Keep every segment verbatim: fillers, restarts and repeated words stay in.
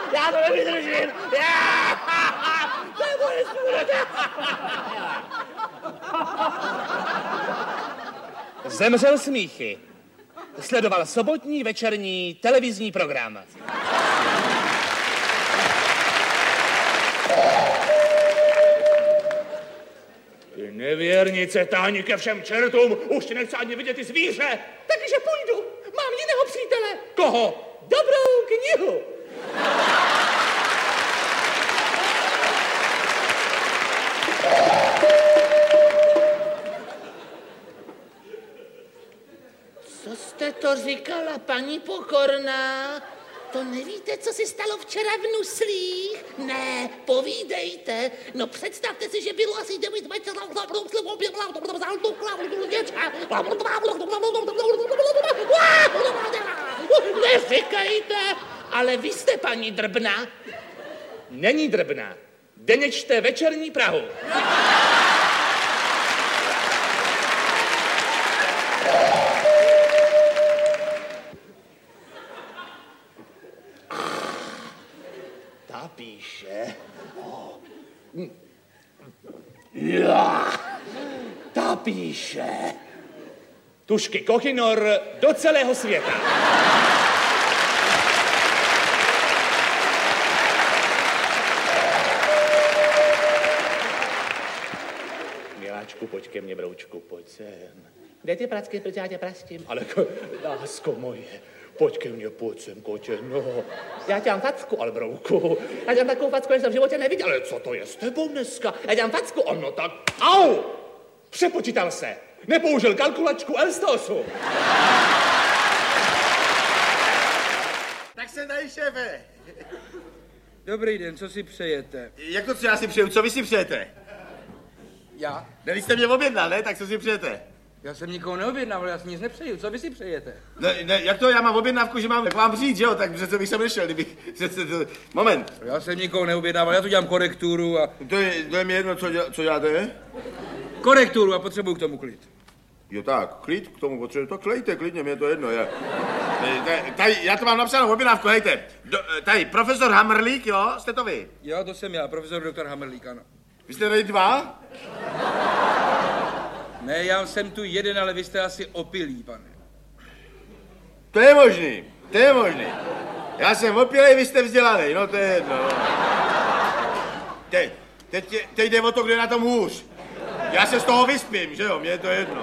Já to nevydržím! Já! To je moje smůra! Zemřel smíchy. Sledoval sobotní večerní televizní program. Ty nevěrnice, táni ke všem čertům, už ti nechce ani vidět ty zvíře. Takže půjdu, mám jiného přítele. Koho? Dobrou knihu. Co jste to říkala, paní Pokorná? To nevíte, co se stalo včera v Nuslích? Ne, povídejte. No představte si, že bylo asi devět večera. Neříkejte, ale vy jste paní Drbna. Není Drbna. Denně čte večerní Prahu. Ta píše. Ja, ta píše. Tušky Kochinor do celého světa. Miláčku, pojď ke mně, broučku, pojď sem. Kde ty pracky, proč já tě prastím? Ale lásko moje, pojď ke mně, pojď sem, kotě, no. Já tě mám facku, ale brouku. Já tě mám takovou facku, že jsem v životě neviděl. Ale co to je s tebou dneska? Já tě mám facku, ono tak, au! Přepočítal se. Nepoužil kalkulačku Elstosu. Tak se dají, šéfe. Dobrý den, co si přejete? Jak to, co já si přeju, co vy si přejete? Já? Ne, vy jste mě objednal, ne? Tak co si přejete? Já jsem nikoho neobjednával, já si nic nepřeju, co vy si přejete? Ne, ne, jak to, já mám objednávku, že mám k vám přijít, že jo? Tak přece bych sem nešel, kdybych... Přece to... Moment. Já jsem nikoho neobjednával, já tu dělám korekturu a... To je, to je mi jedno, co, děl, co děláte? Korekturu a potřebuju k tomu klid. Jo tak, klid k tomu potřebuji, to klejte, klidně, mě je to jedno, já. Tady, tady, já to mám napsáno, objednávku, hejte. Do, tady, profesor Hamrlík, jo, jste to vy? Jo, to jsem já, profesor doktor Hamrlík, ano. Vy jste tady dva? Ne, já jsem tu jeden, ale vy jste asi opilý, pane. To je možný, to je možný. Já jsem opilej, vy jste vzdělaný, no to je jedno. No. Teď, teď, teď jde o to, kdo je na tom hůř. Já se z toho vyspím, že jo, mně je to jedno.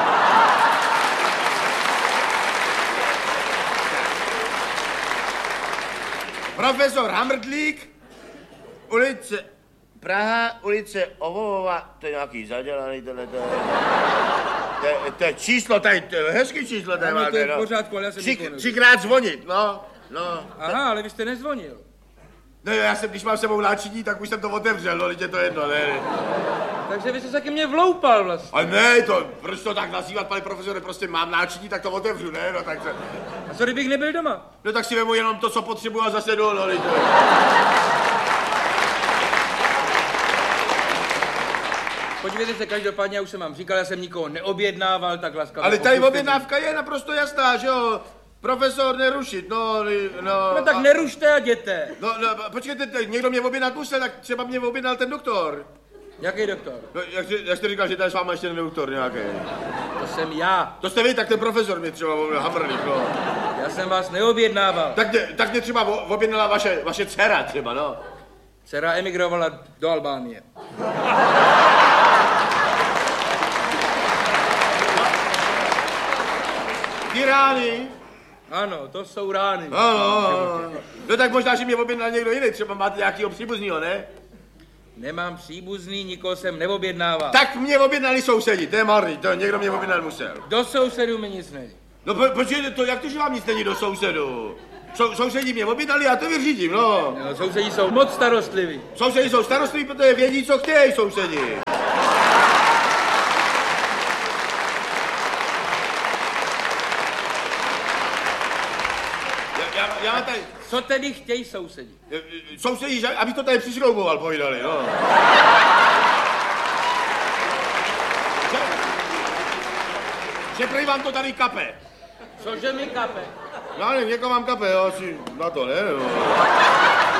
Profesor Hamrdlík, ulice Praha, ulice Ovovova, to je nějaký zadělaný, tohle to je... To je, to je číslo, tady, to je hezký číslo, tady ano, máte, to je v no. pořádku, ale já jsem Tři, nikoho nevěděl. třikrát zvonit, no, no. Aha, ale vy jste nezvonil. No já jsem, když mám sebou náčiní, tak už jsem to otevřel, no, teď je to jedno, ne. Takže vy jste se ke mně vloupal vlastně. Ale ne, to, proč to tak nazývat, pane profesore, prostě mám náčiní, tak to otevřu, ne, no, tak se... A co kdybych nebyl doma? No tak si vemu jenom to, co potřebuji a zase jdu, no, teď to... Podívejte se, každopádně, já už jsem vám říkal, já jsem nikoho neobjednával, tak laskavě. Ale tady opusťte objednávka je naprosto jasná, že jo? Profesor, nerušit, no, no... No tak a... nerušte a jděte. No, no, počkejte, někdo mě objednat musel, tak třeba mě objednal ten doktor. Jaký doktor? No, jak, jak jste říkal, že tady s váma ještě ten doktor nějaký? To jsem já. To jste vy, tak ten profesor mě třeba Hamrlík, no. Já jsem vás neobjednával. Tak mě, tak mě třeba objednala vaše, vaše dcera třeba, no. Dcera emigrovala do Albánie. Ty rány. Ano, to jsou rány. Ano, ano. No tak možná, že mě objednal někdo jiný, třeba máte nějakýho příbuznýho, ne? Nemám příbuzný, nikoho jsem neobjednával. Tak mě objednali sousedi, to je marný, to někdo mě objednal musel. Do sousedů mi nic není. No po, počkejte, to, jak to, že vám nic není do sousedu? Sou, sousedí mě objednali, já to vyřídím, no. No, sousedí jsou moc starostliví. Sousedi jsou starostliví, protože vědí, co chtějí sousedi. Já, já, já tady... Co tedy chtějí sousedí? Sousedí, aby to tady přišrouboval, povídali, no. že, že prý vám to tady kape. Cože mi kape? Já nevím, někoho mám kape, jo, asi na to, ne? No.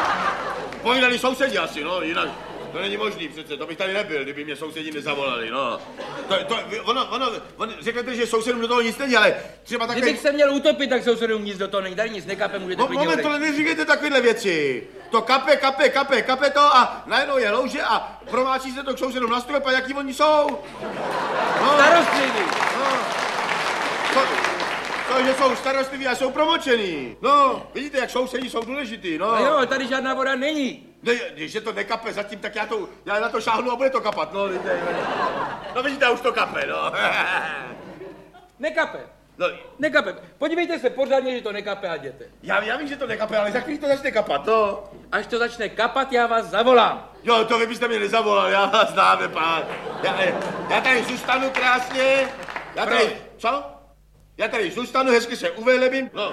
povídali sousedi asi, no, jinak to není možný přece, to bych tady nebyl, kdyby mě sousedi nezavolali, no. To, to, ono, ono, ono, řeknete, že sousedům do toho nic není, ale třeba takové... Kdybych se měl utopit, tak sousedům nic do toho není, tady nic nekape, můžete Mo, klidně moment, odejít. to neříkejte takovéhle věci. To kape, kape, kape, kape to a najednou je louže a promáčí se to k sousedům na strop a jaký oni jsou. No. Starostliví. No. To, to, že jsou starostliví a jsou promočený. No, vidíte, jak sousedí jsou důležitý, no. No jo, tady žádná voda není. Ne, když je to nekape zatím, tak já, to, já na to šáhnu a bude to kapat, no. Vidíte, no vidíte, už to kape, no. Nekape. No, Nekape. Podívejte se pořádně, že to nekape a jděte. já, já vím, že to nekape, ale za chvíli to začne kapat, no. Až to začne kapat, já vás zavolám. Jo, to vy byste mě nezavolal, já vás známe, pán. Já, já tady zůstanu krásně. Já tady, Proč? co? Já tady zůstanu, hezky se uvelebím. No.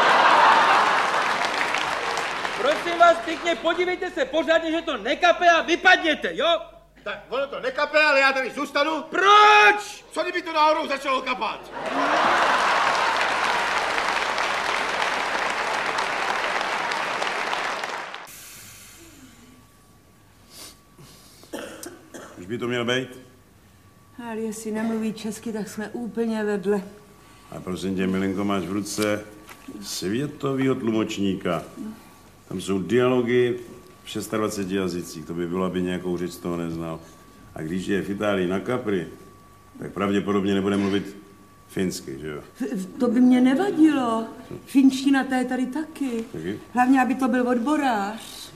Prosím vás pěkně, podívejte se pořádně, že to nekape a vypadněte, jo? Tak ono to nekape, ale já tady zůstanu. Proč? Co kdyby to náhodou začalo kapat? Už by to měl být? Ale jestli nemluví česky, tak jsme úplně vedle. A prosím tě, Milenko, máš v ruce světovýho tlumočníka. Tam jsou dialogy v dvaceti šesti jazycích. To by bylo, aby nějakou řeč z toho neznal. A když je v Itálii na Capri, tak pravděpodobně nebude mluvit finsky, že jo? To by mě nevadilo. Finština, ta je tady taky. Taky? Hlavně, aby to byl odborář.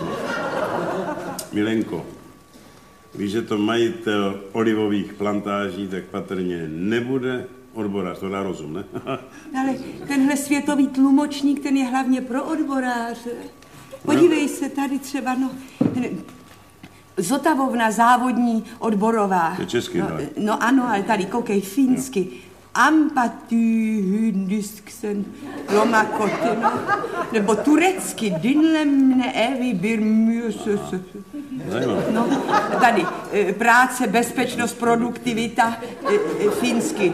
Milenko, když je to majitel olivových plantáží, tak patrně nebude odborář, to dá rozum, ne? Ale tenhle světový tlumočník, ten je hlavně pro odboráře. Podívej se, tady třeba, no... Zotavovna závodní odborová. To je česky, no, ale. no ano, ale tady koukej finsky. Ampatý hyndistksen lomakoty, no. Nebo turecky dinlemne evi birmüses. No, tady e, práce, bezpečnost, produktivita, e, e, finsky.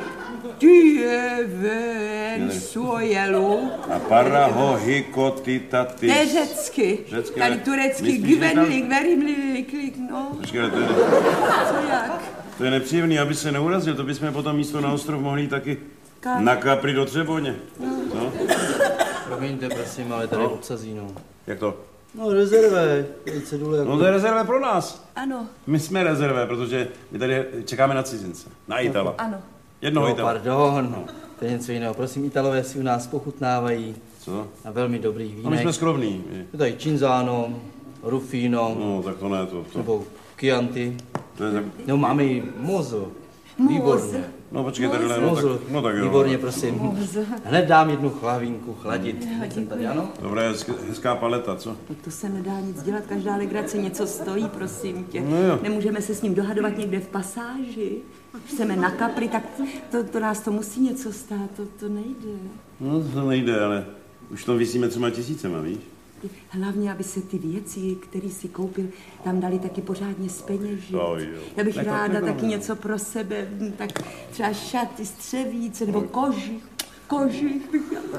Tyven suojelu. A parahohikotitatis. To je řecky. Řecky, Tady ale turecky myslíš, že tam- gvenlik, verimlik, no. Počkej, ale to je, Co jak? to je nepříjemný, aby se neurazil, to bychom potom místo na ostrov mohli jít taky Kam? na Capri do Třeboně. No. Promiňte, prosím, ale tady obsazí, no. Jak to? No, rezerve, tady cedule jako... No to je rezervé pro nás. Ano, My jsme rezervé, protože my tady čekáme na cizince. Na Itala. ano. Jednoho No, Itala. pardon, to je něco jiného. Prosím, Italové si u nás pochutnávají Co? na velmi dobrých No my jsme vínek. skromní. Je tady Cinzano, Rufino, No tak to ne, to. to, nebo Chianti. to je tak... No, máme i Mozo. Výborně. No počkej, tady no, Mozo, tak, no tak jo. výborně, prosím. Hned dám jednu chlavinku chladit. Jsem tady, ano? Dobré, hezk, hezká paleta, co? No to se nedá nic dělat, každá legrace něco stojí, prosím tě. No jo. Nemůžeme se s ním dohadovat někde v pasáži. Když jsme na Capri, tak to, to nás to musí něco stát, to, to nejde. No to nejde, ale už to vysíme třema tisícema, víš? Hlavně, aby se ty věci, které si koupil, tam dali taky pořádně zpeněžit. No jo. Já bych Tak to ráda nebylo, taky ne? něco pro sebe, tak třeba šaty, střevíce nebo kožich. Kožich bych já.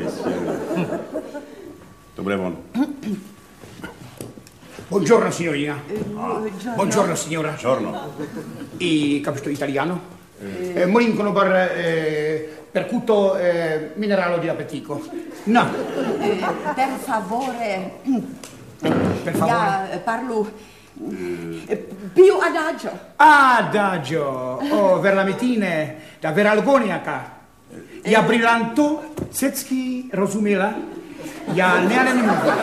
To bude on. Buongiorno signorina. Buongiorno. Buongiorno signora. Giorno. I capito italiano? Eh, Molincono bar eh, percuto eh, mineralo di appetico. No, Eh, Per favore, per favore. já parlu eh, più adagio. Adagio. Oh, verlametine da veralgoniaka. Já brillanto, cecky rozumila. Já ne nemluvím.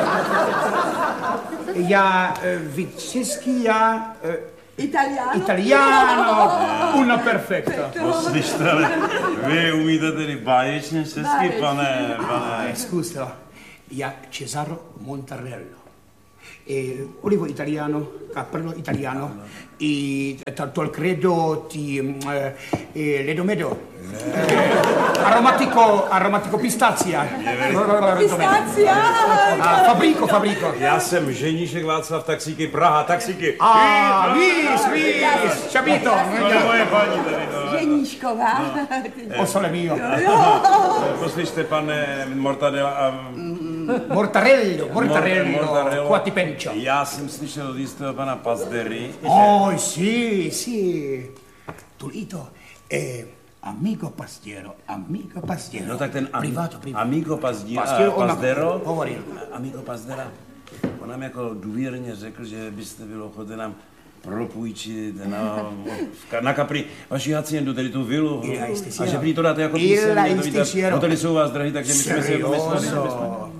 Já eh, vid česky, já eh, Italiano? italiano. Una perfecta. Slyšte, ale vy umíte tedy báječně česky, Báječně. pane, pane. Eh, scusa, ja Cesaro Montarello. E olivo italiano, cappello italiano, e tanto il credo ti eh, e ledomedo. Eh, aromatico, aromatico pistazia. Pistazia! Ah, fabrico, fabrico. Já jsem ženíšek Václav Taxíky, Praha, Taxíky. Ah, vis, vis, capito? To je moje paní tady, no. Ženíšková. O sole mio. Poslyšte, pane Mortadela, a Mortarello, mortarello, Mortarello. quattipencio. Já jsem slyšel od jistého pana Pazdery. Oh, sì, sì. Tulito, eh, amico Pastiero, amico Pastiero. No tak ten am, privato, privato. amico Pazdíra, Pastiero, on Pazdero, hovoril. amico Pazdera, on nám jako důvěrně řekl, že byste byl ochoten nám propůjčit na, na Capri vaši haciendu, tedy tu vilu. A že prý to dáte jako písemně, to víte, hotely jsou vás drahý, takže my jsme si jako mysleli, že bychom...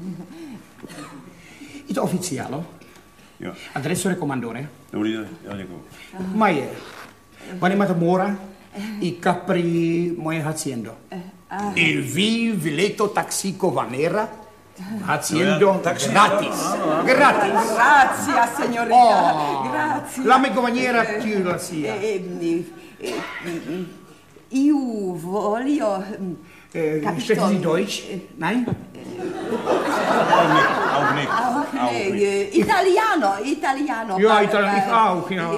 Je to ufficiale? Jo. Adesso raccomandore. Dobrý den, já děkuju. Ma je. Vanemato Mora, i Capri moje haciendo. Il vil viletto taxico vanera, haciendo gratis. Gratis. Grazie, signorina. Oh, Grazie. la megovaniera più la sia. Eh, eh, eh, io voglio... Eh, capito? sprechen Sie Deutsch? Nein? Auch nicht. Auch nicht. Eh, Italiano, italiano. Ja, parla- italiano, ich auch, ja.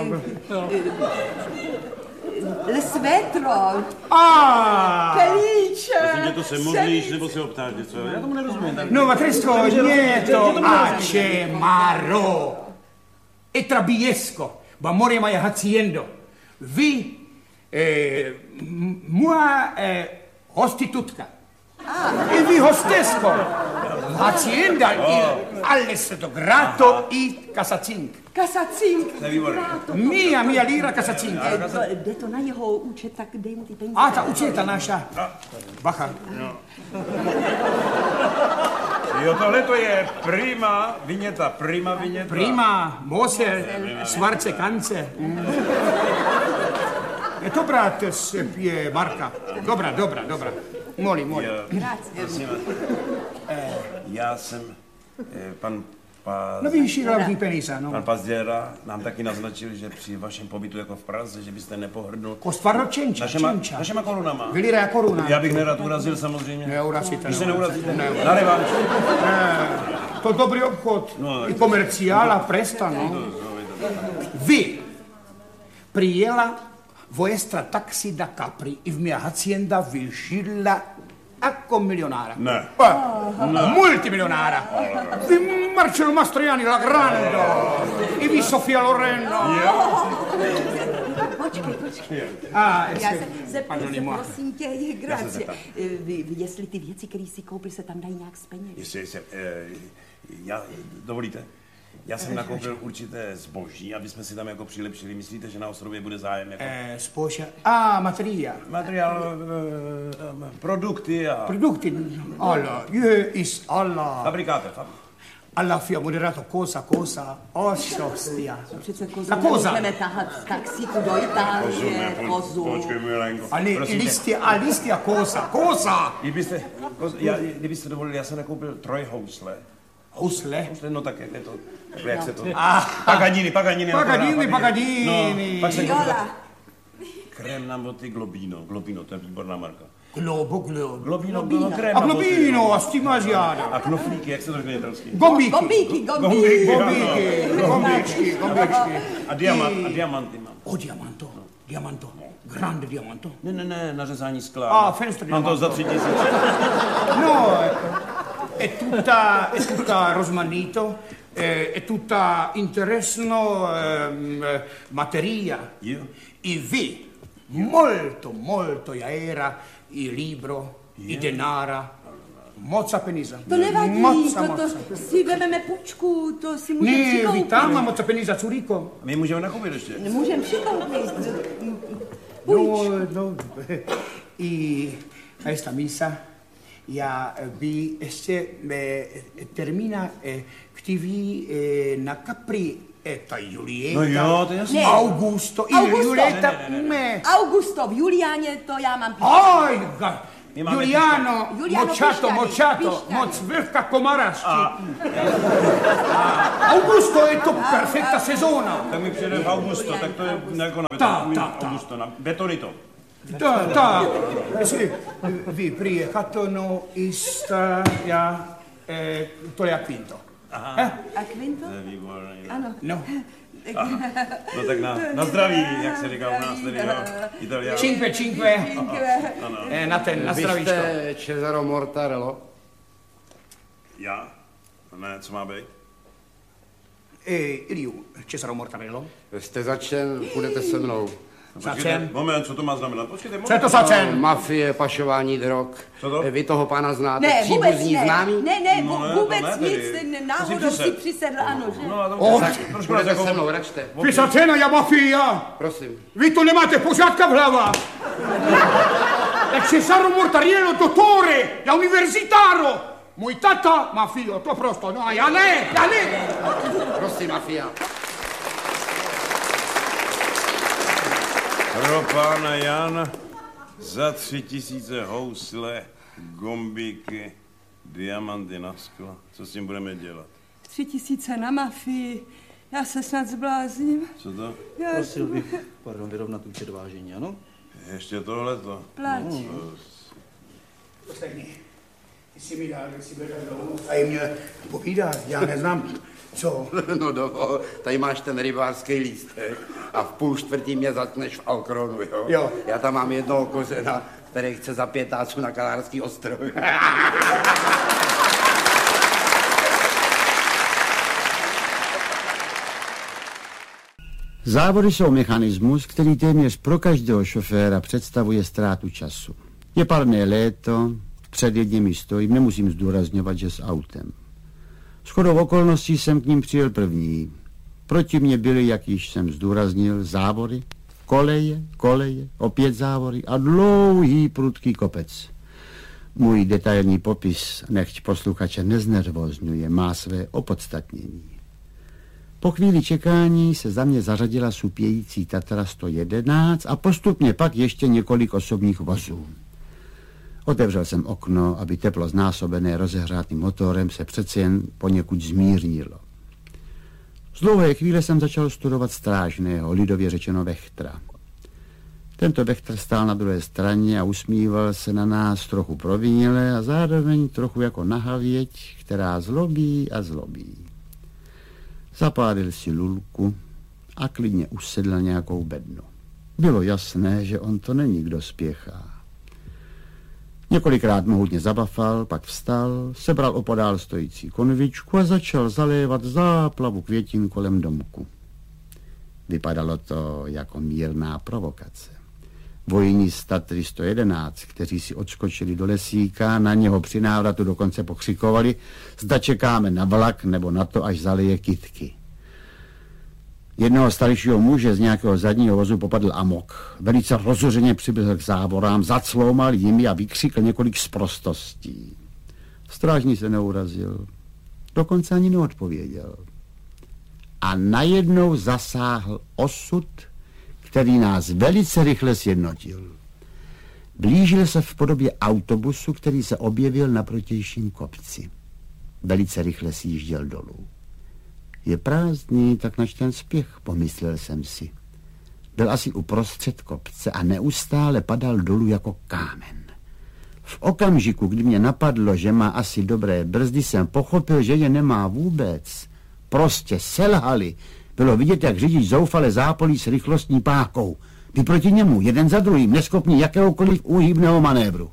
Le svetro. Ah! Felice. Myslím, že to se modlíš, nebo se ho ptáš něco. Já tomu nerozumím. Tak... No, ma Tresco, nieto, ace, maro. E trabiesco, bamore mai haciendo. Vi, eh, m- mua, eh, hostitutka. E vi hostesco. Hacienda, il, all'estato grato i casacink. Kasacink. To je výborný. Mia, mia lira casacink. Jde to na jeho účet, tak dej mu ty peníze. A ta učeta naša. Bacha. Jo, tohle to je prima viněta, prima viněta. Prima, Mose, Schwarze Kance. E to brat je Marka. Dobra, dobra, dobra. Moli, moli. Grazie. Prosím vás. Já jsem, eh, pan, pa, No víš, hlavní peníze, no. pan Pazděra nám taky naznačil, že při vašem pobytu jako v Praze, že byste nepohrdnul Kostvarno čenča, našema, čenča. našema korunama. Vylira koruna. Já bych nerad urazil samozřejmě. Neurazíte, Vy se neurazíte. neurazíte. Na revanš. To dobrý obchod. No, I komerciála, presta, no. Vy prijela vuestra taxi da Capri e mia hacienda vi scilla ecco milionara. Ne. Eh, multimilionara. Vi Marcello Mastroianni, la grande. E vi Sofia Loren. Počkej, počkej. Ah, Já eh, se sì. zeptám se, Pardonnez-moi. prosím tě, grazie. Eh, vy- Jestli ty věci, které si koupil, se tam dají nějak zpeněžit. Jestli se, eh, já, dovolíte? Já jsem nakoupil určité zboží, aby jsme si tam jako přilepšili. Myslíte, že na ostrově bude zájem jako Eh, sposa. Ah, materia. materiál, eh, eh, produkty a Prodotti. Alla, je is alla. fabrikáte. Fab... Alla fia moderato cosa, cosa. Ostia. Přece kozu Ta koza. nemůžeme tahat z taxíku do Itálie, kozu. Počkej, Milenko. Ali, Prosím tě, listi, a listi a cosa, cosa. Kdybyste, já, kdybyste dovolili, já jsem nakoupil trojhousle. Housle. Housle, no tak jak je to, takhle, jak se to... Ah, Paganini, Paganini. Paganini, akorát, Paganini. No, pak jsem koupil Jola. krém na boty Globino. Globino, to je výborná marka. globo, globo. Globino, Globino. krém A na boty. globino, a stimaziana. A knoflíky, jak se to řekne italsky? Gombíky. Gombíky, Gombíky. gombíky. Gombíky, gombičky, gombičky. A diamant, a diamanty mám. O, diamanto, diamanto. Grande diamanto. Ne, ne, ne, na řezání skla. Ah, fenster Mám to za tři tisíce. No, è tutta, è tutta rosmanito, è, è tutta interessno ehm, materia. Jo. I vi, molto, molto era il libro, i denara, mozza penisa. To nevadí, Mozza, to, mozza. to si vezmeme půjčku, to si můžeme Ne, přikoupit. vi tam, mozza penisa Zurigo. My můžeme nakoupit ještě. Můžeme přikoupit. No, no, i questa misa ja vi este eh, termina eh, ktiví eh, na Capri e ta Julieta. No jo, to je jasný. Ne. Augusto, i Augusto. Julieta, Ne, ne, ne, me. Augusto, v Juliáně to já mám píšťaný. Aj, ga- My máme Juliano, Juliano močato, pišťaný, močato, pišťaný. moc velika komarašči. Augusto je to perfekta sezona. Tak mi přijde v Augusto, tak to je jako na Ta, beton. ta, ta. Augusto, na betonito. Da, da, sì, vi priecatono ista, ja, eh, to je Quinto. Eh? A Quinto? To je výborný. Ano. No, No tak na, na zdraví, jak se říká u nás tady, jo, Italiano. cinque, cinque, eh, na ten, na Vy zdravíčko. jste Cesaro Mortarello? Já? Ne, co má být? E, Iliu, Cesaro Mortarello. Jste začen, půjdete se mnou. Začen? Moment, co to má znamenat? Počkejte, moment. Co je to začen? No, mafie, pašování drog. Co to? Vy toho pána znáte? Ne, vůbec Příbuzní, ne. známý? Ne, ne, No ne, vůbec to ne, nic, tedy. náhodou si přisedl, ano, že? No, a to Oh, tak, trošku nás půjdete jako... se mnou, račte. Vy začena, já mafia. Prosím. Vy to nemáte pořádka v hlavách. Jak Cesaro Mortarello, dottore, da universitaro. Můj tata, mafio, to prosto, no a já ne, já ne. Prosím, mafia. Pro pána Jana za tři tisíce housle, gombíky, diamanty na sklo. Co s tím budeme dělat? Tři tisíce na mafii. Já se snad zblázním. Co to? Já... Prosil bych, pardon, vyrovnat účet vážení, ano? Ještě tohleto. Plať. No, Ostatní, ty jsi mi dal, že jsi byl tak dlouho a jim měl povídat, já neznám, co. No dovol, tady máš ten rybářský lístek a v půl čtvrtý mě zatneš v Alkronu, jo? Jo. Já tam mám jednoho kořena, který chce za pětáců na Kanárský ostrov. Závody jsou mechanismus, který téměř pro každého šoféra představuje ztrátu času. Je parné léto, před jedněmi stojím, nemusím zdůrazňovat, že s autem. Shodou okolností jsem k ním přijel první. Proti mě byly, jak již jsem zdůraznil, závody, koleje, koleje, opět závody a dlouhý prudký kopec. Můj detailní popis, nechť posluchače neznervózňuje, má své opodstatnění. Po chvíli čekání se za mě zařadila supějící Tatra sto jedenáct a postupně pak ještě několik osobních vozů. Otevřel jsem okno, aby teplo znásobené rozehřátým motorem se přece jen poněkud zmírnilo. Z dlouhé chvíle jsem začal studovat strážného, lidově řečeno vechtra. Tento vechtr stál na druhé straně a usmíval se na nás trochu provinile a zároveň trochu jako nahavěť, která zlobí a zlobí. Zapálil si lulku a klidně usedl nějakou bednu. Bylo jasné, že on to není, kdo spěchá. Několikrát mohutně zabafal, pak vstal, sebral opodál stojící konvičku a začal zalévat záplavu květin kolem domku. Vypadalo to jako mírná provokace. Vojní z Tatry sto jedenáct, kteří si odskočili do lesíka, na něho při návratu dokonce pokřikovali, zda čekáme na vlak nebo na to, až zaleje kytky. Jednoho staršího muže z nějakého zadního vozu popadl amok. Velice rozuřeně přiběhl k závorám, zacloumal jimi a vykřikl několik sprostostí. Strážný se neurazil, dokonce ani neodpověděl. A najednou zasáhl osud, který nás velice rychle sjednotil. Blížil se v podobě autobusu, který se objevil na protějším kopci. Velice rychle sjížděl dolů. Je prázdný, tak nač ten spěch, pomyslel jsem si. Byl asi uprostřed kopce a neustále padal dolů jako kámen. V okamžiku, kdy mě napadlo, že má asi dobré brzdy, jsem pochopil, že je nemá vůbec. Prostě selhali. Bylo vidět, jak řidič zoufale zápolí s rychlostní pákou. Ty proti němu, jeden za druhým, neschopný jakéhokoliv úhybného manévru.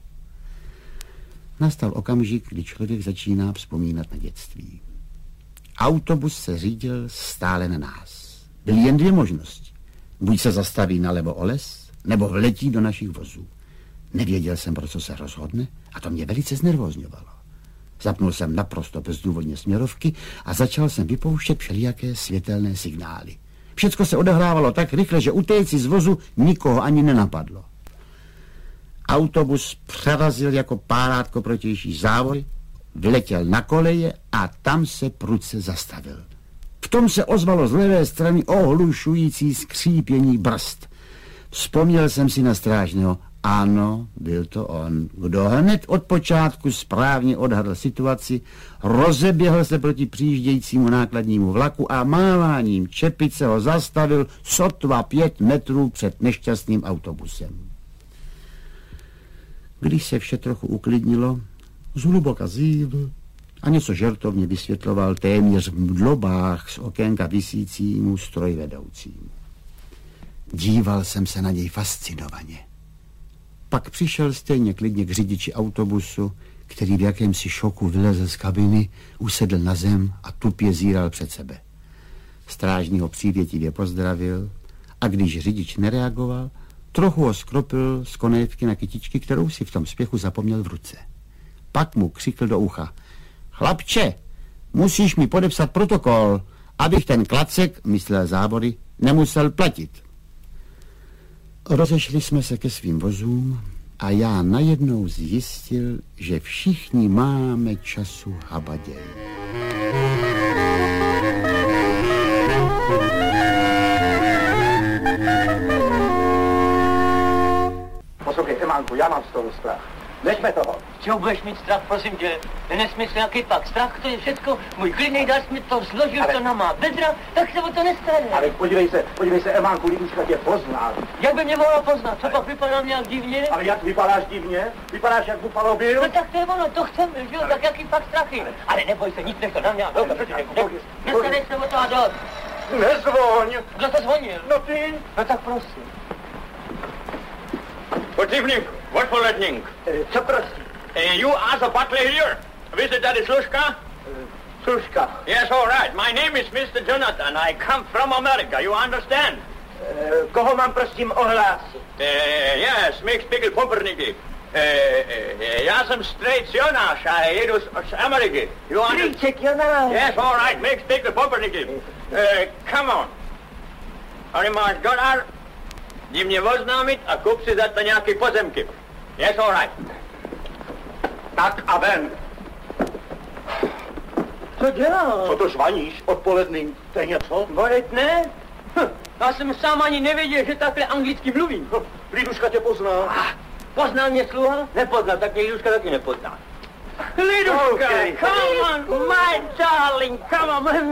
Nastal okamžik, kdy člověk začíná vzpomínat na dětství. Autobus se řídil stále na nás. Byly jen dvě možnosti. Buď se zastaví nalevo o les, nebo vletí do našich vozů. Nevěděl jsem, pro co se rozhodne, a to mě velice znervózňovalo. Zapnul jsem naprosto bezdůvodně směrovky a začal jsem vypouštět všelijaké světelné signály. Všecko se odehrávalo tak rychle, že utéci z vozu nikoho ani nenapadlo. Autobus přerazil jako párátko protější závory, vyletěl na koleje a tam se prudce zastavil. V tom se ozvalo z levé strany ohlušující skřípění brzd. Vzpomněl jsem si na strážného. Ano, byl to on, kdo hned od počátku správně odhadl situaci, rozeběhl se proti přijíždějícímu nákladnímu vlaku a máváním čepice ho zastavil sotva pět metrů před nešťastným autobusem. Když se vše trochu uklidnilo, zhluboka zívl a něco žertovně vysvětloval téměř v mdlobách z okénka visícímu strojvedoucímu. Díval jsem se na něj fascinovaně. Pak přišel stejně klidně k řidiči autobusu, který v jakémsi šoku vylezl z kabiny, usedl na zem a tupě zíral před sebe. Strážný ho přívětivě pozdravil a když řidič nereagoval, trochu ho skropil z konetky na kytičky, kterou si v tom spěchu zapomněl v ruce. Pak mu křikl do ucha. Chlapče, musíš mi podepsat protokol, abych ten klacek, myslel Zábory, nemusel platit. Rozešli jsme se ke svým vozům a já najednou zjistil, že všichni máme času habaděj. Poslouchej, Emánku, já mám z toho strach. Nechme toho. Čeho budeš mít strach, prosím tě? Je nesmysl, jaký pak strach, to je všechno. Můj klidnej dáš mi to složil, ale... to na má bedra, tak se o to nestane. Ale podívej se, podívej se, Emánku, Liduška tě pozná. Jak by mě mohla poznat? Co ale... pak vypadám nějak divně? Ale jak vypadáš divně? Vypadáš jak Bufalo Bill? No tak to je ono, to chceme, že jo, ale... tak jaký pak strachy? Ale, ale neboj se, nic nech to na mě. Nestaneš se o to a dost. Nezvoň. Kdo to zvonil? No ty. No tak prosím. Good evening. What for lightning? Uh, co prosím? Uh, you are the butler here. Visit that is Slushka? Uh, Slushka. Yes, all right. My name is Mister Jonathan. I come from America. You understand? Uh, koho mám prosím ohlásit? Uh, yes, Mix Pickle Pumpernickel. Uh, uh, já jsem straight Jonáš a jedu z, z Ameriky. You understand? Strýček Jonáš. Yes, all right. Mix Pickle Pumpernickel. Uh, come on. Tady máš dolar. Jdi mě oznámit a kup si za to nějaký pozemky. Yes, all right. Tak a ven. Co děláš? Co to žvaníš odpoledným? To je něco? Bolet ne? Hm, já jsem sám ani nevěděl, že takhle anglicky mluvím. Hm, Liduška tě pozná. Ah, poznal mě sluha? Nepoznal, tak mě Liduška taky nepozná. Liduška, okay. Come on, my darling, come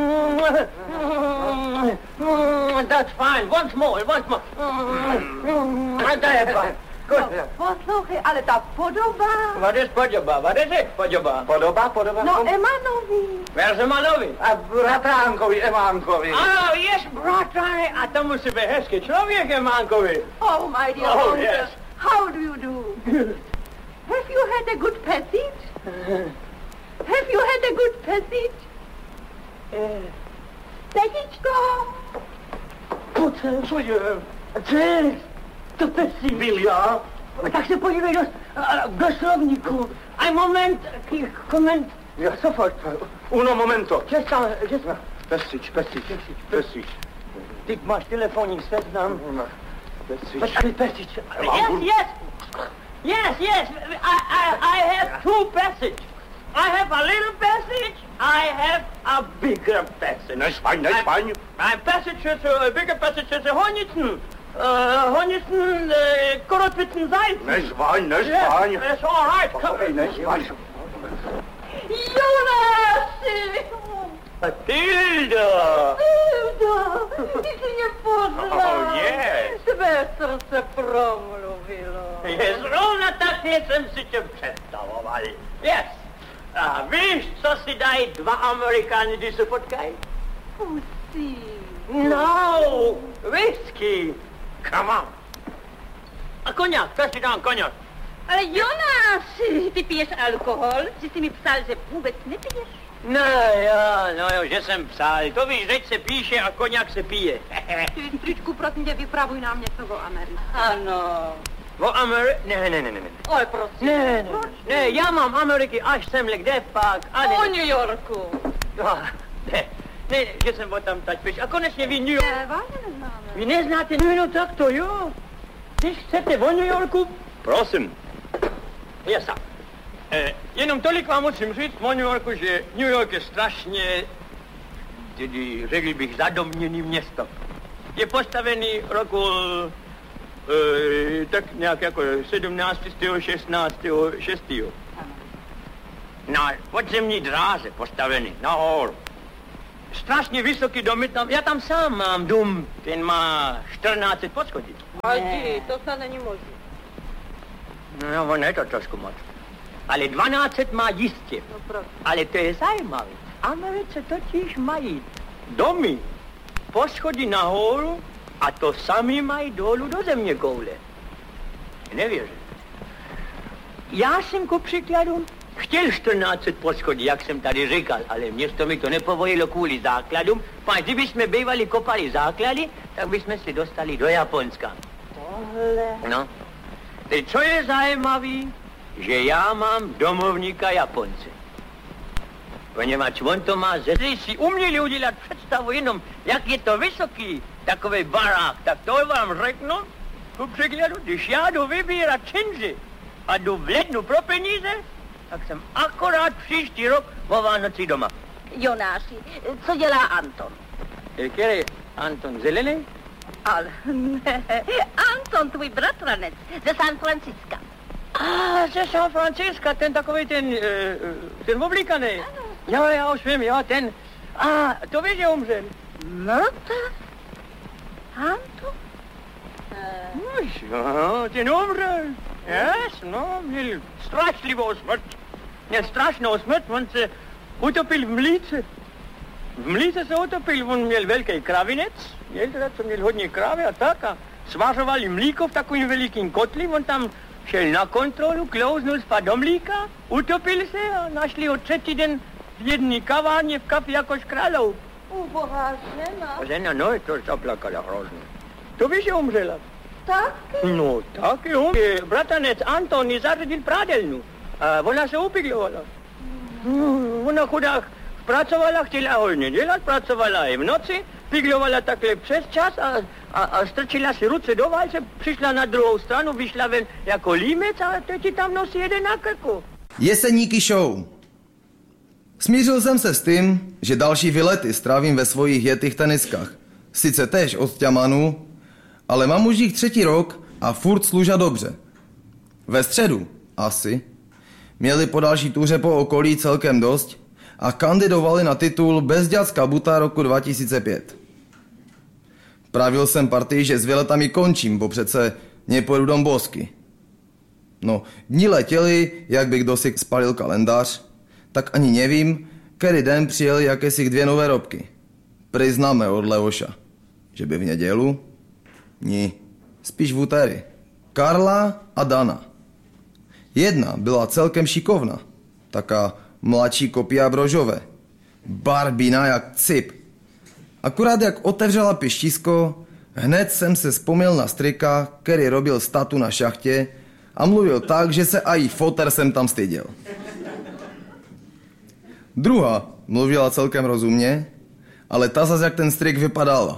on. That's fine, once more, once more. To je fajn. Poslouchej, ale ta podoba... What is podoba? What is it, podoba? Podoba, podoba? No, Emanovi. Where's Emanovi? A bratránkovi, Emánkovi. Oh, yes, bratráne, a to musí být hezký člověk, Emánkovi. Oh, my dear Oh, uncle. yes. How do you do? Have you had a good passage? Have you had a good passage? Uh, Tetičko? Pojď sem, co je? Ty, to pesí. Byl já? Tak se podívej do, do slovníku. A moment, koment. Ja, sofort. Uno momento. Že sa, že sa. Pesič, pesič, pesič. Ty máš telefonní seznam. Pesič. Počkej, pesič. Yes, yes. Yes, yes. I, I, I have two passage. I have a little passage. I have a bigger passage. Nešpaň, nešpaň. My passage is a bigger passage is a Hornitzen. Uh, Hornitzen, uh, Korotwitzen Seiten. Nešpaň, nešpaň. Yes, that's all right. Poslouchej, nešpaň. Jonáši! Matilda! Tilda, ty jsi mě poznala. Oh, yes. Tvé srdce promluvilo. Je zrovna tak, jak jsem si tě představoval. Yes. A víš, co si dají dva Amerikáni, když se potkají? Pusí. No, whisky. Come on. A koněk, co si dám koněk? Ale Jonáši, ty piješ alkohol? Že jsi mi psal, že vůbec nepiješ? No jo, no jo, že jsem psal. To víš, řeč se píše a koněk se pije. Ty stričku, prosím tě, vypravuj nám něco o Americe. Ano. O Americe? Ne, ne, ne, ne. Ale prosím. Ne, ne, ne, já mám Ameriky až semhle, kde pak? A O New Yorku. No, ne, ne, že jsem o tam tať pryč. A konečně vy New York. Ne, vážně neznáme. Vy neznáte, no, no tak to jo. Když chcete o New Yorku, prosím. Jesa. Eh, jenom tolik vám musím říct o New Yorku, že New York je strašně, tedy řekl bych, zadomněný město. Je postavený roku eh, tak nějak jako sedmnáctého, šestnáctého, šestého Na podzemní dráze postavený, nahoru. Strašně vysoký domy tam, já tam sám mám dům, ten má čtrnáct set poschodí. Adi, to snad není možné. No, ono je to trošku moc. Ale dvanáct set má jistě. No, ale to je zajímavé. Americe totiž mají domy, poschodí nahoru a to sami mají dolů do země koule. Nevěřím. Já jsem ku příkladu chtěl čtrnáct set poschodí, jak jsem tady říkal, ale město mi to nepovolilo kvůli základům. Páč, kdybychom bývali kopali základy, tak bychom si dostali do Japonska. Tohle. No. Teď co je zajímavý, že já mám domovníka Japonce. Poněvadž on to má ze si uměli udělat představu jenom, jak je to vysoký takový barák, tak to vám řeknu, ku příkladu, když já jdu vybírat činži a jdu v lednu pro peníze, tak jsem akorát příští rok o Vánoci doma. Jonáši, co dělá Anton? Který Anton Zelený? Ale ne, Anton, tvůj bratranec ze San Francisca. A ze San Francisca, ten takový ten, ten oblíkaný. Jo, já už vím, jo, ten. A to víš, že umřel. Mrtev? Anton? No jo, ten umřel. Yes, no, měl strašlivou smrt. Měl strašnou smrt, on se utopil v mlíce. V mlíce se utopil, on měl velký kravinec, měl teda, co měl hodně krávy a tak, a svařovali mlíko v takovým velikým kotli, on tam šel na kontrolu, klouznul spad do mlíka, utopil se a našli ho třetí den v jedné kavárně v kafi jako škralou. Ubohá žena. Žena, no, to zaplakala hrozně. To víš, že umřela? Taky? No, taky um. Bratranec Anton ji zařadil prádelnu a ona se upiglovala. Hmm, ona chudák pracovala, chtěla hodně dělat, pracovala i v noci, piglovala takhle přes čas a, a, a strčila si ruce do válce, přišla na druhou stranu, vyšla ven jako límec a teď tam nosí jeden na krku. Jeseníky show. Smířil jsem se s tím, že další výlety strávím ve svojich jetých teniskách. Sice též od ťamanu, ale mám už jich třetí rok a furt služa dobře. Ve středu, asi, měli po další túře po okolí celkem dost a kandidovali na titul Bezďacka buta roku dva tisíce pět. Pravil jsem partii, že s výletami končím, bo přece nepůjdu dom bosky. No, dní letěli, jak by kdo si spalil kalendář, tak ani nevím, který den přijeli jakési dvě nové robky. Priznáme od Leoša, že by v nedělu? Ní, spíš v úterý. Karla a Dana. Jedna byla celkem šikovná, taká mladší kopia Brožové. Barbina jak cip. Akurát jak otevřela pištisko, hned jsem se vzpomněl na strika, který robil statu na šachtě a mluvil tak, že se aj foter jsem tam styděl. Druhá mluvila celkem rozumně, ale ta zas jak ten strik vypadala.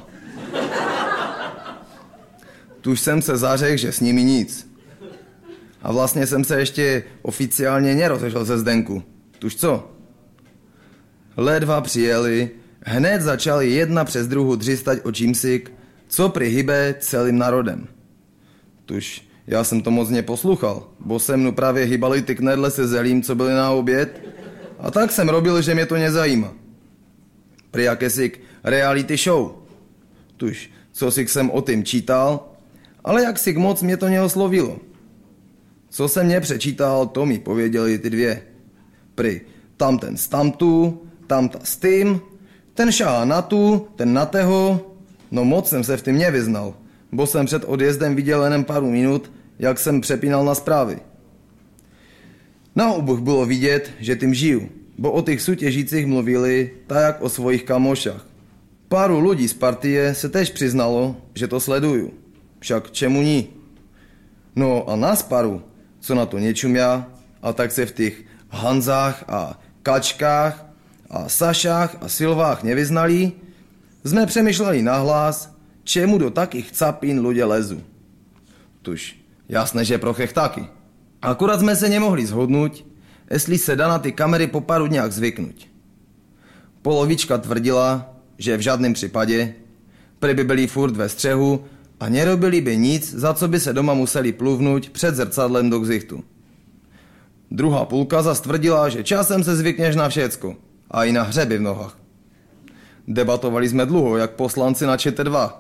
Tuž jsem se zařekl, že s nimi nic. A vlastně jsem se ještě oficiálně nerozešel ze Zdenku. Tuž co? Ledva přijeli, hned začali jedna přes druhou dřistať o čímsik, co přihybe celým národem. Tuž já jsem to moc neposluchal, bo se mnou právě hýbali ty knedle se zelím, co byly na oběd, a tak jsem robil, že mě to nezajímá. Pri jakési reality show. Tuž, co si jsem o tím čítal, ale jak si moc mě to neoslovilo. Co jsem nepřečítal, to mi pověděli ty dvě. Pri tamten z tamtu, tamta s tím, ten šahá na tu, ten na teho. No moc jsem se v tím nevyznal, bo jsem před odjezdem viděl jenom pár minut, jak jsem přepínal na zprávy. Na oboch bylo vidět, že tím žiju, bo o těch soutěžících mluvili tak jak o svojich kamošách. Páru lidí z partie se tež přiznalo, že to sleduju. Však čemu ní? No a nás paru, co na to nečumia, a tak se v těch Hanzách a Kačkách a Sašách a Silvách nevyznali, jsme přemýšleli nahlas, čemu do takých capín lidé lezu. Tuž, jasné, že prochech taky. Akurát jsme se nemohli zhodnout, jestli se dá na ty kamery po paru dňách zvyknout. Polovička tvrdila, že v žádném případě, prý by byli furt ve střehu a nerobili by nic, za co by se doma museli pluvnout před zrcadlem do ksichtu. Druhá půlka zas tvrdila, že časem se zvykneš na všecko a i na hřeby v nohách. Debatovali jsme dlouho, jak poslanci na ČT dva.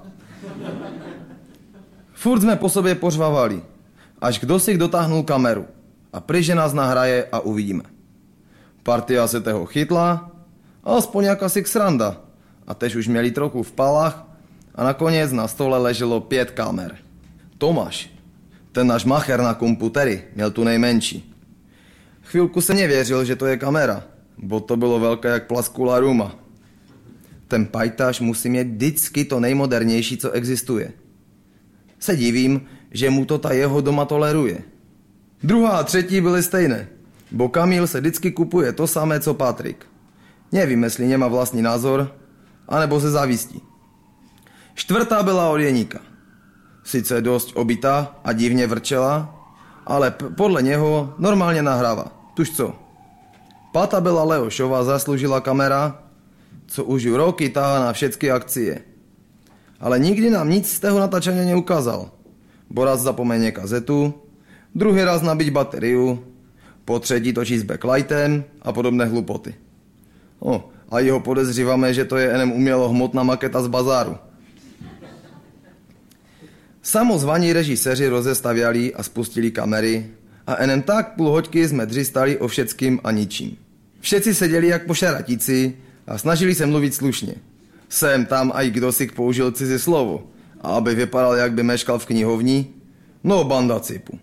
Furt jsme po sobě pořvávali, až kdo si dotáhnul kameru a prý, že nás nahraje a uvidíme. Partia se toho chytla, alespoň jakási sranda, a tež už měli trochu v palách a nakonec na stole leželo pět kamer. Tomáš, ten náš macher na komputery, měl tu nejmenší. Chvilku se nevěřil, že to je kamera, bo to bylo velké jak plaskula ruma. Ten pajtaš musí mít vždycky to nejmodernější, co existuje. Se divím, že mu to ta jeho doma toleruje. Druhá a třetí byly stejné, bo Kamil se vždycky kupuje to samé, co Patrik. Nevím, jestli nemá vlastní názor, anebo se zavistí. Čtvrtá byla od Jeníka. Sice dost obytá a divně vrčela, ale p- podle něho normálně nahrává. Tuž co? Pátá byla Leošova, zasloužila kamera, co už ju roky táhá na všechny akcie. Ale nikdy nám nic z toho natáčení neukázal. Bo raz zapomene kazetu, druhý raz nabít bateriu, po třetí točí s backlightem a podobné hlupoty. O, a jeho podezříváme, že to je jenom umělo hmotná maketa z bazáru. Samozvaní režiséři rozestavěli a spustili kamery a enem tak půl hoďky jsme dřistali o všetkým a ničím. Všetci seděli jak po šaratici a snažili se mluvit slušně. Sem tam aj kdosik použil cizí slovo, a aby vypadal, jak by meškal v knihovni, no banda cipu.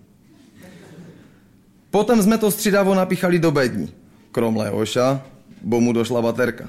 Potom jsme to střídavo napíchali do bední, krom Leoša, bo mu došla baterka.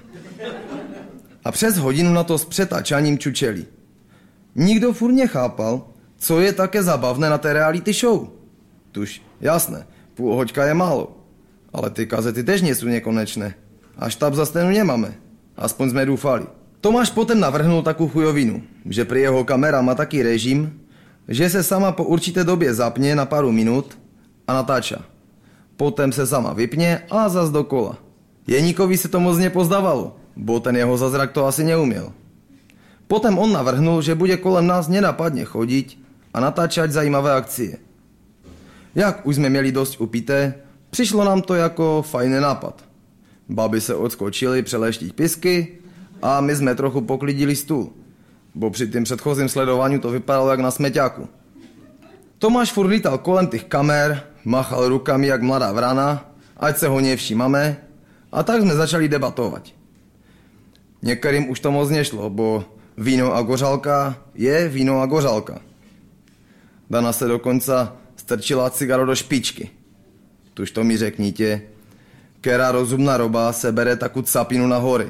A přes hodinu na to s přetáčaním čučeli. Nikdo furt nechápal, co je také zabavné na té reality show. Tuž, jasné, půl hoďka je málo, ale ty kazety tež nie sú nekonečné. A štáb za stenu nemáme, aspoň jsme doufali. Tomáš potom navrhnul takú chujovinu, že pri jeho kamera má taký režim, že se sama po určité době zapne na pár minut a natáča. Potom se sama vypne a zas dokola. Jeníkovi se to moc nepozdávalo, bo ten jeho zazrak to asi neuměl. Potom on navrhnul, že bude kolem nás nenapadne chodiť a natáčať zajímavé akcie. Jak už jsme měli dost upité, přišlo nám to jako fajný nápad. Baby se odskočili přeleštiť pisky a my jsme trochu poklidili stůl, bo při tým předchozím sledování to vypadalo jak na smeťáku. Tomáš furt lítal kolem těch kamer, machal rukami jak mladá vrana, ať se ho nevšímame, a tak jsme začali debatovat. Některým už to moc nešlo, bo víno a gořálka je víno a gořálka. Dana se dokonca strčila cigaro do špičky. Tuž to mi řeknite, která rozumná roba se bere taku capinu na hory.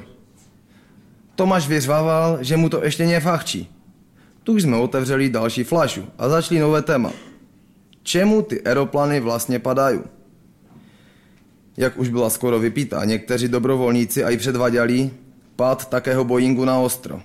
Tomáš vyřvával, že mu to ještě nefachčí. Tuž jsme otevřeli další flašu a začali nové téma. Čemu ty aeroplany vlastně padají? Jak už byla skoro vypítá, někteří dobrovolníci aj předvaděli pád takého Boeingu na ostro.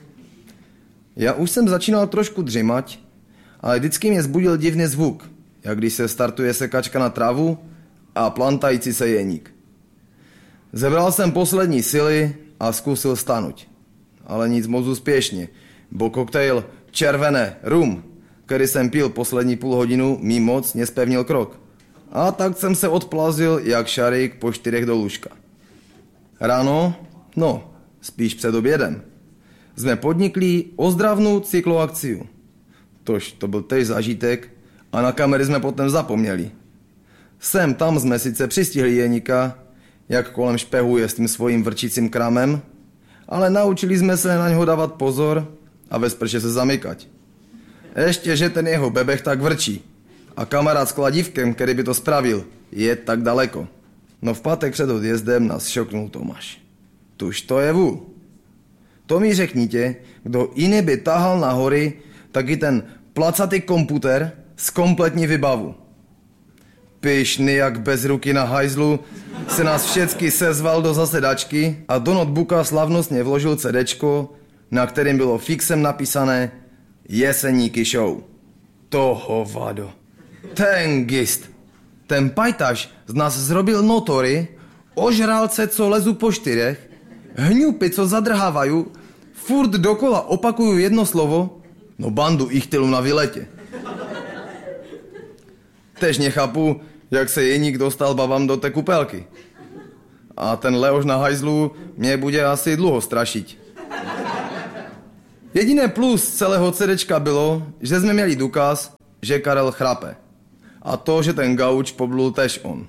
Já už jsem začínal trošku dřimať, ale vždycky mě zbudil divný zvuk, jak když se startuje sekačka na trávu a plantající se jeník. Zebral jsem poslední sily a zkusil stanout. Ale nic moc úspěšně, bo koktejl červené rum, který jsem pil poslední půl hodinu, mi moc nespevnil krok. A tak jsem se odplazil jak šarík po čtyřech do lůžka. Ráno, no, spíš před obědem, jsme podnikli ozdravnou cykloakciu. Tož to byl tež zážitek a na kamery jsme potom zapomněli. Sem tam jsme sice přistihli Jeníka, jak kolem špehuje s tím svým vrčícím kramem, ale naučili jsme se na něho dávat pozor a ve sprše se zamykať. Ještě, že ten jeho bebech tak vrčí a kamarád s kladívkem, který by to spravil, je tak daleko. No v pátek před odjezdem nás šoknul Tomáš. Tuž to je vůl. To mi řeknite, kdo jiný by tahal na hory taky ten placatý komputer s kompletní vybavu. Pyšný jak bez ruky na hajzlu se nás všetky sezval do zasedačky a do notebooka slavnostně vložil CDčko, na kterým bylo fixem napísané Jeseníky show. Toho vado. Ten gist. Ten pajtaš z nás zrobil notory, ožralce, co lezu po štyrech, hňupy, co zadrhávají, furt dokola opakujú jedno slovo, no bandu ichtylů na výletě. Tež nechápu, jak se Jeník dostal babám do té kupelky. A ten Leoš na hajzlu mě bude asi dlouho strašiť. Jediné plus celého CDčka bylo, že jsme měli důkaz, že Karel chrape. A to, že ten gauč poblul tež on.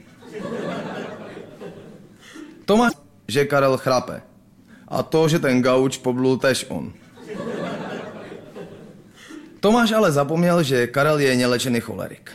Tomáš, že Karel chrape. A to, že ten gauč poblul tež on. Tomáš ale zapomněl, že Karel je nelečený cholerik.